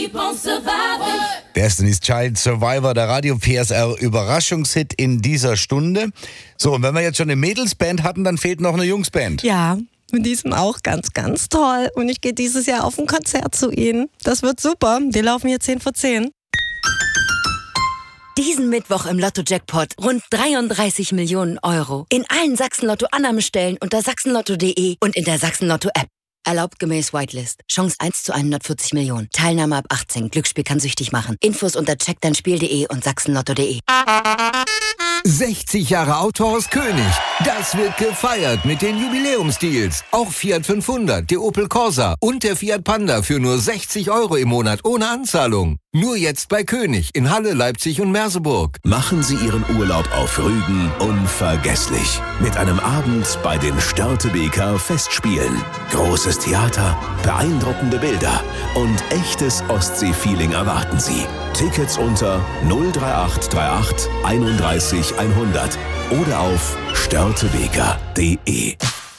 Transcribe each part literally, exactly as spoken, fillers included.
Destiny's Child Survivor, der Radio P S R Überraschungshit in dieser Stunde. So, und wenn wir jetzt schon eine Mädelsband hatten, dann fehlt noch eine Jungsband. Ja, und die sind auch ganz, ganz toll. Und ich gehe dieses Jahr auf ein Konzert zu ihnen. Das wird super. Wir laufen hier zehn vor zehn. Diesen Mittwoch im Lotto-Jackpot rund dreiunddreißig Millionen Euro. In allen Sachsen-Lotto-Annahmestellen unter sachsenlotto punkt de und in der Sachsen-Lotto-App. Erlaubt gemäß Whitelist. Chance eins zu hundertvierzig Millionen. Teilnahme ab achtzehn. Glücksspiel kann süchtig machen. Infos unter check dein spiel punkt de und sachsenlotto punkt de. sechzig Jahre Autohaus König. Das wird gefeiert mit den Jubiläumsdeals. Auch Fiat fünfhundert, der Opel Corsa und der Fiat Panda für nur sechzig Euro im Monat ohne Anzahlung. Nur jetzt bei König in Halle, Leipzig und Merseburg. Machen Sie Ihren Urlaub auf Rügen unvergesslich. Mit einem Abend bei den Störtebeker Festspielen. Großes Theater, beeindruckende Bilder und echtes Ostsee-Feeling erwarten Sie. Tickets unter null drei acht drei acht einunddreißig hundert oder auf störtebeker punkt de.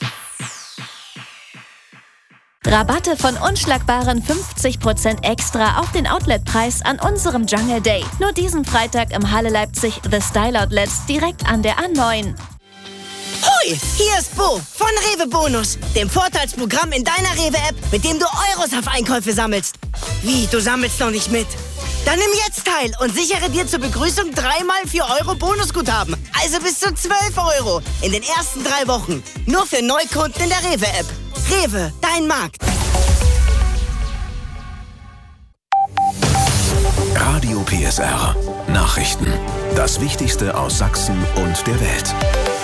Rabatte von unschlagbaren fünfzig Prozent extra auf den Outletpreis an unserem Jungle Day. Nur diesen Freitag im Halle Leipzig The Style Outlets direkt an der A neun. Hoi, hier ist Bo von Rewe Bonus, dem Vorteilsprogramm in deiner Rewe-App, mit dem du Euros auf Einkäufe sammelst. Wie, du sammelst noch nicht mit? Dann nimm jetzt teil und sichere dir zur Begrüßung dreimal vier Euro Bonusguthaben. Also bis zu zwölf Euro in den ersten drei Wochen. Nur für Neukunden in der Rewe-App. Rewe, dein Markt. Radio P S R. Nachrichten. Das Wichtigste aus Sachsen und der Welt.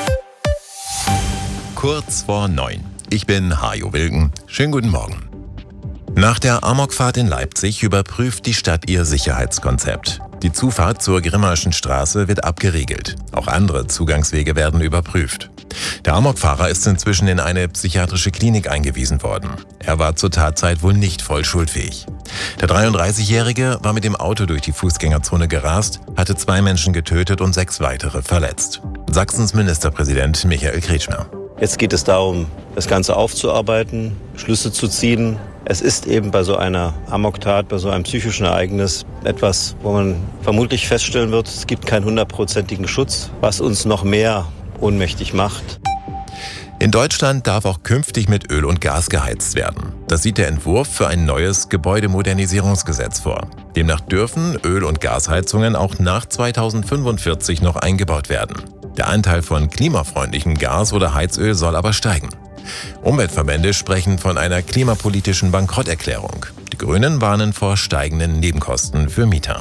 Kurz vor neun. Ich bin Hajo Wilken. Schönen guten Morgen. Nach der Amokfahrt in Leipzig überprüft die Stadt ihr Sicherheitskonzept. Die Zufahrt zur Grimmaischen Straße wird abgeriegelt. Auch andere Zugangswege werden überprüft. Der Amokfahrer ist inzwischen in eine psychiatrische Klinik eingewiesen worden. Er war zur Tatzeit wohl nicht voll schuldfähig. Der dreiunddreißigjährige war mit dem Auto durch die Fußgängerzone gerast, hatte zwei Menschen getötet und sechs weitere verletzt. Sachsens Ministerpräsident Michael Kretschmer. Jetzt geht es darum, das Ganze aufzuarbeiten, Schlüsse zu ziehen. Es ist eben bei so einer Amoktat, bei so einem psychischen Ereignis etwas, wo man vermutlich feststellen wird, es gibt keinen hundertprozentigen Schutz, was uns noch mehr ohnmächtig macht. In Deutschland darf auch künftig mit Öl und Gas geheizt werden. Das sieht der Entwurf für ein neues Gebäudemodernisierungsgesetz vor. Demnach dürfen Öl- und Gasheizungen auch nach zweitausendfünfundvierzig noch eingebaut werden. Der Anteil von klimafreundlichem Gas oder Heizöl soll aber steigen. Umweltverbände sprechen von einer klimapolitischen Bankrotterklärung. Die Grünen warnen vor steigenden Nebenkosten für Mieter.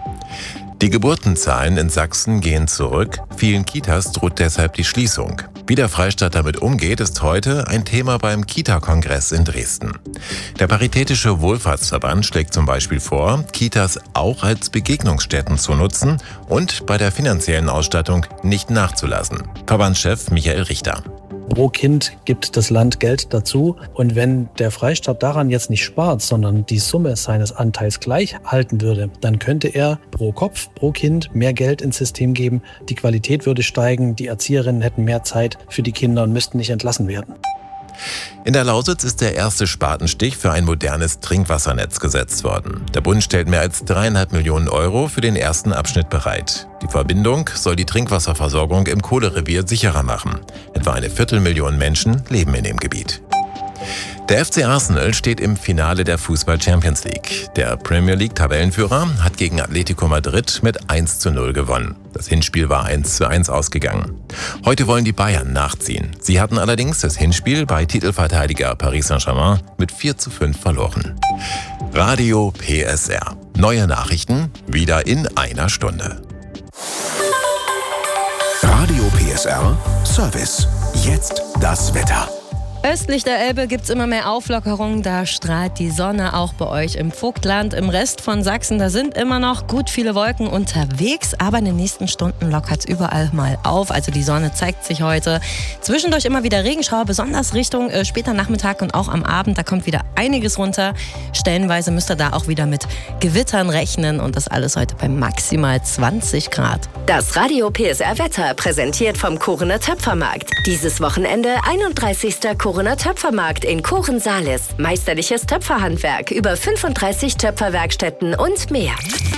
Die Geburtenzahlen in Sachsen gehen zurück. Vielen Kitas droht deshalb die Schließung. Wie der Freistaat damit umgeht, ist heute ein Thema beim Kita-Kongress in Dresden. Der Paritätische Wohlfahrtsverband schlägt zum Beispiel vor, Kitas auch als Begegnungsstätten zu nutzen und bei der finanziellen Ausstattung nicht nachzulassen. Verbandschef Michael Richter. Pro Kind gibt das Land Geld dazu. Und wenn der Freistaat daran jetzt nicht spart, sondern die Summe seines Anteils gleich halten würde, dann könnte er pro Kopf, pro Kind mehr Geld ins System geben. Die Qualität würde steigen, die Erzieherinnen hätten mehr Zeit für die Kinder und müssten nicht entlassen werden. In der Lausitz ist der erste Spatenstich für ein modernes Trinkwassernetz gesetzt worden. Der Bund stellt mehr als dreieinhalb Millionen Euro für den ersten Abschnitt bereit. Die Verbindung soll die Trinkwasserversorgung im Kohlerevier sicherer machen. Etwa eine Viertelmillion Menschen leben in dem Gebiet. Der F C Arsenal steht im Finale der Fußball-Champions League. Der Premier League-Tabellenführer hat gegen Atletico Madrid mit eins zu null gewonnen. Das Hinspiel war eins zu eins ausgegangen. Heute wollen die Bayern nachziehen. Sie hatten allerdings das Hinspiel bei Titelverteidiger Paris Saint-Germain mit vier zu fünf verloren. Radio P S R. Neue Nachrichten wieder in einer Stunde. Radio P S R Service. Jetzt das Wetter. Östlich der Elbe gibt es immer mehr Auflockerungen, da strahlt die Sonne auch bei euch im Vogtland. Im Rest von Sachsen, da sind immer noch gut viele Wolken unterwegs, aber in den nächsten Stunden lockert es überall mal auf. Also die Sonne zeigt sich heute. Zwischendurch immer wieder Regenschauer, besonders Richtung äh, später Nachmittag und auch am Abend. Da kommt wieder einiges runter. Stellenweise müsst ihr da auch wieder mit Gewittern rechnen und das alles heute bei maximal zwanzig Grad. Das Radio P S R Wetter präsentiert vom Korener Töpfermarkt. Dieses Wochenende einunddreißigster Korener Geborener Töpfermarkt in Kochen-Salis. Meisterliches Töpferhandwerk, über fünfunddreißig Töpferwerkstätten und mehr.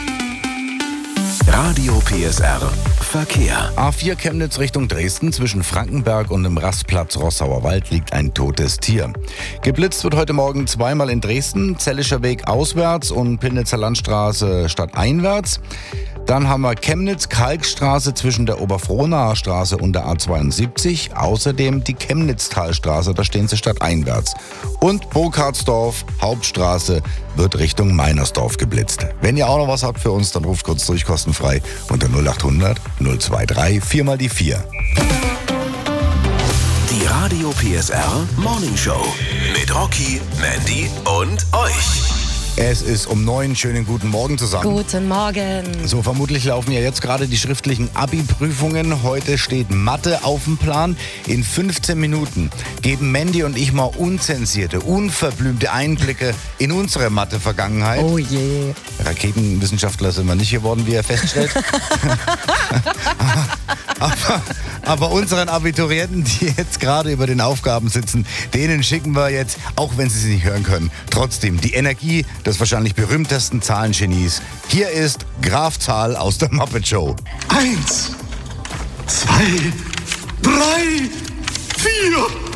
Radio P S R Verkehr. A vier Chemnitz Richtung Dresden. Zwischen Frankenberg und dem Rastplatz Rossauer Wald liegt ein totes Tier. Geblitzt wird heute Morgen zweimal in Dresden. Zellischer Weg auswärts und Pillnitzer Landstraße stadteinwärts. Dann haben wir Chemnitz-Kalkstraße zwischen der Oberfrohnaer Straße und der A zweiundsiebzig. Außerdem die Chemnitztalstraße, da stehen sie stadteinwärts. Und Burkhardsdorf, Hauptstraße, wird Richtung Meinersdorf geblitzt. Wenn ihr auch noch was habt für uns, dann ruft kurz durch, kostenfrei unter null acht hundert null zwei drei vier mal die vier. Die Radio P S R Morning Show mit Rocky, Mandy und euch. Es ist um neun. Schönen guten Morgen zusammen. Guten Morgen. So, vermutlich laufen ja jetzt gerade die schriftlichen Abi-Prüfungen. Heute steht Mathe auf dem Plan. In fünfzehn Minuten geben Mandy und ich mal unzensierte, unverblümte Einblicke in unsere Mathe-Vergangenheit. Oh je. Raketenwissenschaftler sind wir nicht geworden, wie er feststellt. aber, aber unseren Abiturienten, die jetzt gerade über den Aufgaben sitzen, denen schicken wir jetzt, auch wenn sie sie nicht hören können, trotzdem die Energie des wahrscheinlich berühmtesten Zahlengenies. Hier ist Graf Zahl aus der Muppet Show. Eins, zwei, drei, vier.